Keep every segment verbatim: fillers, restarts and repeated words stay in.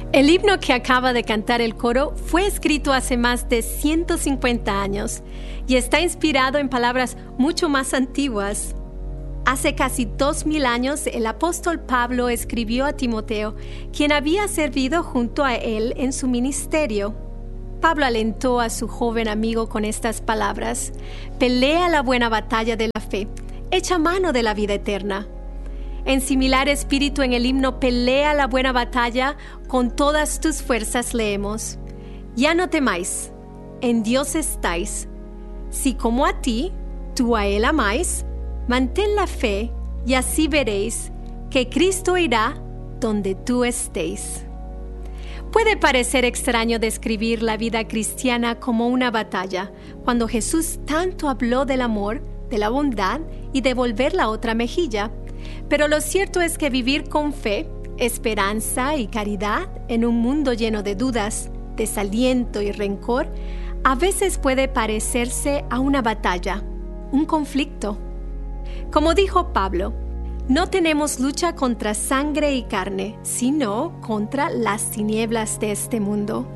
El himno que acaba de cantar el coro fue escrito hace más de ciento cincuenta años y está inspirado en palabras mucho más antiguas. Hace casi dos mil años el apóstol Pablo escribió a Timoteo, quien había servido junto a él en su ministerio. Pablo alentó a su joven amigo con estas palabras: pelea la buena batalla de la fe, echa mano de la vida eterna. En similar espíritu, en el himno Pelea la buena batalla, con todas tus fuerzas leemos: ya no temáis, en Dios estáis. Si como a ti, tú a Él amáis, mantén la fe y así veréis que Cristo irá donde tú estéis. Puede parecer extraño describir la vida cristiana como una batalla, cuando Jesús tanto habló del amor, de la bondad y de volver la otra mejilla. Pero lo cierto es que vivir con fe, esperanza y caridad en un mundo lleno de dudas, desaliento y rencor, a veces puede parecerse a una batalla, un conflicto. Como dijo Pablo, no tenemos lucha contra sangre y carne, sino contra las tinieblas de este mundo.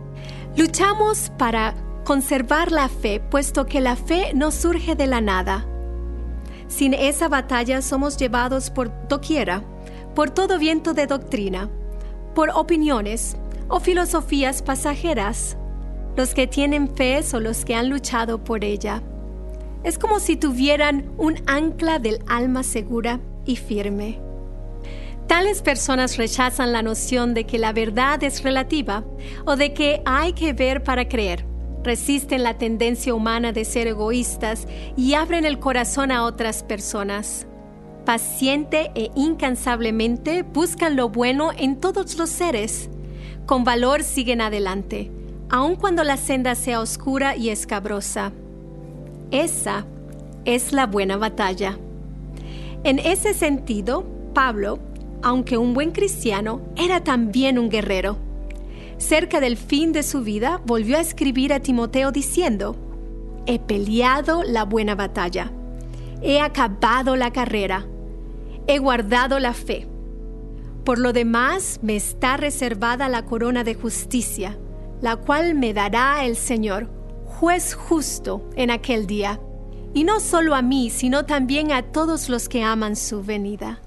Luchamos para conservar la fe, puesto que la fe no surge de la nada. Sin esa batalla somos llevados por doquiera, por todo viento de doctrina, por opiniones o filosofías pasajeras. Los que tienen fe son los que han luchado por ella. Es como si tuvieran un ancla del alma segura y firme. Tales personas rechazan la noción de que la verdad es relativa o de que hay que ver para creer. Resisten la tendencia humana de ser egoístas y abren el corazón a otras personas. Paciente e incansablemente buscan lo bueno en todos los seres. Con valor siguen adelante, aun cuando la senda sea oscura y escabrosa. Esa es la buena batalla. En ese sentido, Pablo, aunque un buen cristiano, era también un guerrero. Cerca del fin de su vida, volvió a escribir a Timoteo diciendo: he peleado la buena batalla, he acabado la carrera, he guardado la fe. Por lo demás, me está reservada la corona de justicia, la cual me dará el Señor, juez justo, en aquel día, y no solo a mí, sino también a todos los que aman su venida.